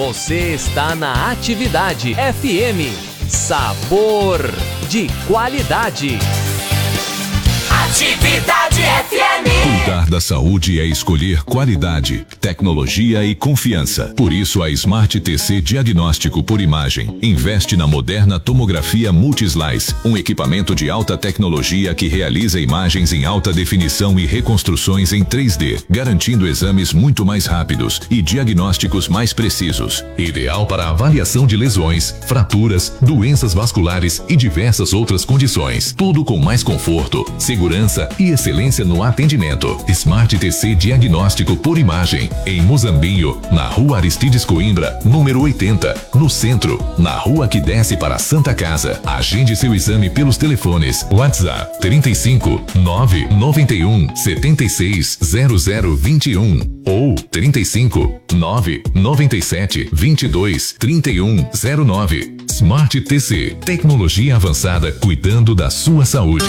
Você está na Atividade FM. Sabor de qualidade. Atividade FM. Cuidar da saúde é escolher qualidade, tecnologia e confiança. Por isso, a Smart TC Diagnóstico por Imagem investe na moderna tomografia Multislice, um equipamento de alta tecnologia que realiza imagens em alta definição e reconstruções em 3D, garantindo exames muito mais rápidos e diagnósticos mais precisos. Ideal para avaliação de lesões, fraturas, doenças vasculares e diversas outras condições. Tudo com mais conforto, segurança e excelência no atendimento. Smart TC Diagnóstico por Imagem, em Muzambinho, na Rua Aristides Coimbra, número 80, no centro, na rua que desce para a Santa Casa. Agende seu exame pelos telefones WhatsApp 35 991 76 0021 ou 35 997 22 31 09. Smart TC, tecnologia avançada cuidando da sua saúde.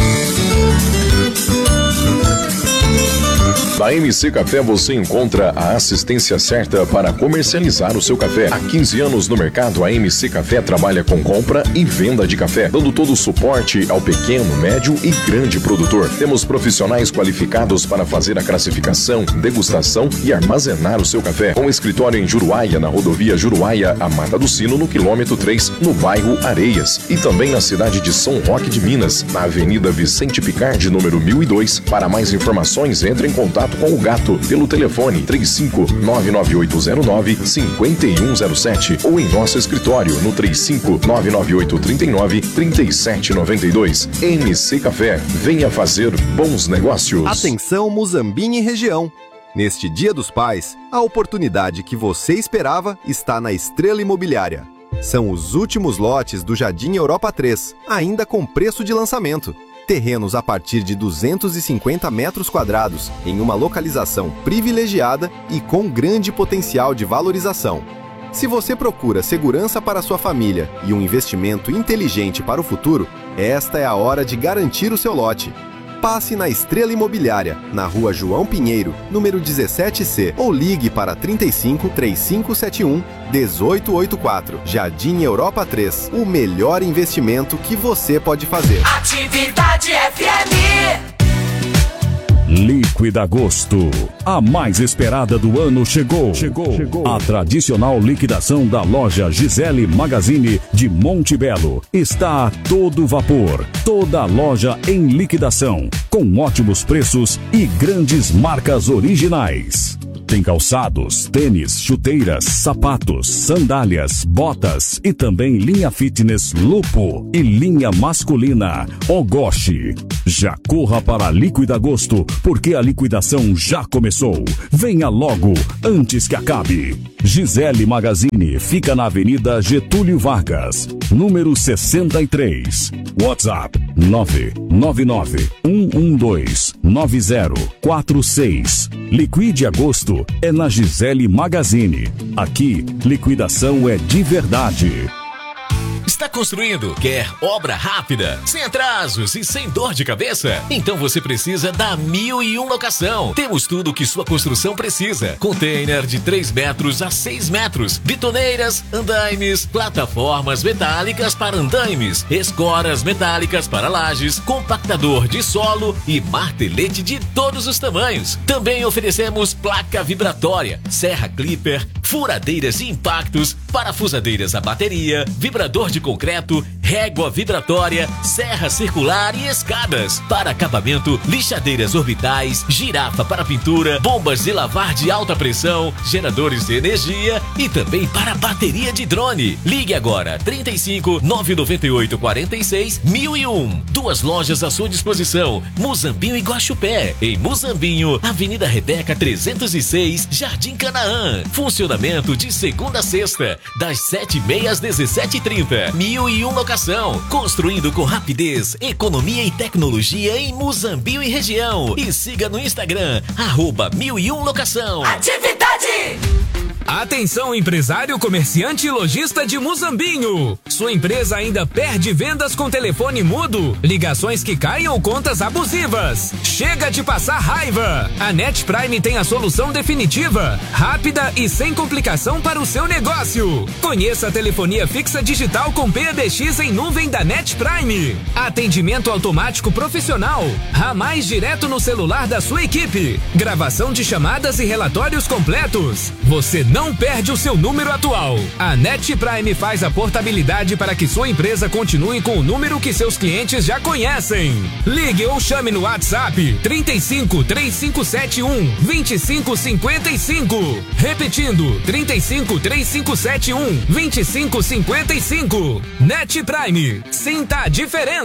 Na MC Café você encontra a assistência certa para comercializar o seu café. Há 15 anos no mercado, a MC Café trabalha com compra e venda de café, dando todo o suporte ao pequeno, médio e grande produtor. Temos profissionais qualificados para fazer a classificação, degustação e armazenar o seu café. Com escritório em Juruáia, na rodovia Juruáia a Mata do Sino, no quilômetro 3, no bairro Areias. E também na cidade de São Roque de Minas, na Avenida Vicente Picardi, número 1002. Para mais informações, entre em contato com o Gato pelo telefone 35 99809 5107 ou em nosso escritório no 35 99839 3792. MC Café, venha fazer bons negócios. Atenção, Muzambinho e região. Neste Dia dos Pais, a oportunidade que você esperava está na Estrela Imobiliária. São os últimos lotes do Jardim Europa 3, ainda com preço de lançamento. Terrenos a partir de 250 metros quadrados, em uma localização privilegiada e com grande potencial de valorização. Se você procura segurança para sua família e um investimento inteligente para o futuro, esta é a hora de garantir o seu lote. Passe na Estrela Imobiliária, na Rua João Pinheiro, número 17C, ou ligue para 35 3571 1884. Jardim Europa 3, o melhor investimento que você pode fazer. Atividade FM. Liquida Agosto, a mais esperada do ano chegou. A tradicional liquidação da loja Gisele Magazine de Monte Belo está a todo vapor. Toda a loja em liquidação, com ótimos preços e grandes marcas originais. Tem calçados, tênis, chuteiras, sapatos, sandálias, botas e também linha fitness Lupo e linha masculina Ogoshi. Já corra para a Liquida Agosto, porque a liquidação já começou. Venha logo, antes que acabe. Gisele Magazine fica na Avenida Getúlio Vargas, número 63. WhatsApp 999-112-9046. Liquide Agosto é na Gisele Magazine. Aqui, liquidação é de verdade. Está construindo? Quer obra rápida, sem atrasos e sem dor de cabeça? Então você precisa da 1001 Locação. Temos tudo o que sua construção precisa. Container de 3 metros a 6 metros, betoneiras, andaimes, plataformas metálicas para andaimes, escoras metálicas para lajes, compactador de solo e martelete de todos os tamanhos. Também oferecemos placa vibratória, serra clipper, furadeiras e impactos, parafusadeiras a bateria, vibrador de concreto, régua vibratória, serra circular e escadas. Para acabamento, lixadeiras orbitais, girafa para pintura, bombas de lavar de alta pressão, geradores de energia e também para bateria de drone. Ligue agora 35 998 46 1001. 2 lojas à sua disposição, Muzambinho e Guaxupé. Em Muzambinho, Avenida Rebeca 306, Jardim Canaã. Funcionamento de segunda a sexta, das 7h30 às 17h30. 1001 Locação, construindo com rapidez, economia e tecnologia em Muzambinho e região. E siga no Instagram, @1001 Locação. Atividade! Atenção, empresário, comerciante e lojista de Muzambinho. Sua empresa ainda perde vendas com telefone mudo, ligações que caem ou contas abusivas. Chega de passar raiva. A Net Prime tem a solução definitiva, rápida e sem complicação para o seu negócio. Conheça a telefonia fixa digital com PBX em nuvem da Net Prime. Atendimento automático profissional, ramais direto no celular da sua equipe, gravação de chamadas e relatórios completos. Você não perde o seu número atual. A Net Prime faz a portabilidade para que sua empresa continue com o número que seus clientes já conhecem. Ligue ou chame no WhatsApp 35 3571 2555. Repetindo, 35 3571 2555. Net Prime. Sinta a diferença.